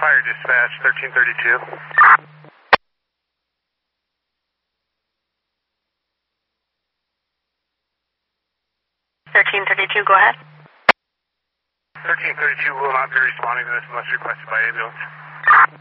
Fire dispatch, 1332. 1332, go ahead. 1332 will not be responding to this unless requested by ambulance.